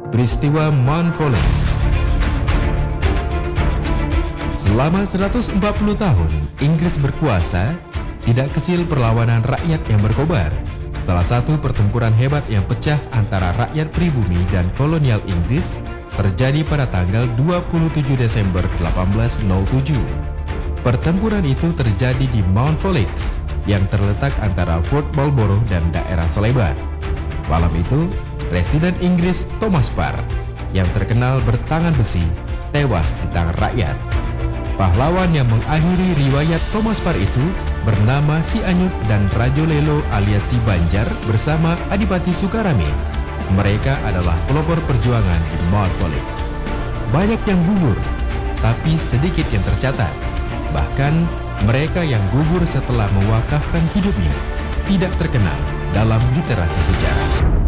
Peristiwa Montfort. Selama 140 tahun Inggris berkuasa, tidak kecil perlawanan rakyat yang berkobar. Salah satu pertempuran hebat yang pecah antara rakyat pribumi dan kolonial Inggris terjadi pada tanggal 27 Desember 1807. Pertempuran itu terjadi di Montfort yang terletak antara Fort Marlborough dan daerah Selebar. Malam itu, Presiden Inggris Thomas Parr yang terkenal bertangan besi tewas di tangan rakyat. Pahlawan yang mengakhiri riwayat Thomas Parr itu bernama Si Anyut dan Rajo Lelo alias Si Banjar bersama Adipati Sukarame. Mereka adalah pelopor perjuangan di Montfort. Banyak yang gugur, tapi sedikit yang tercatat. Bahkan mereka yang gugur setelah mewakafkan hidupnya tidak terkenal dalam literasi sejarah.